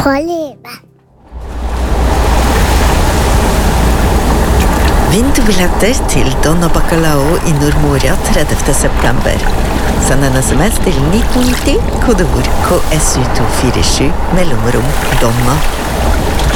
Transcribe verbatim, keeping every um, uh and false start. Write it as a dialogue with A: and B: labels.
A: Få leve.
B: Vinn to billetter til Donna Bacalao i Nordmoria tredivte september. Send en sms til nitten nitti, kodeord K S U to fire sju, mellomrom Donna.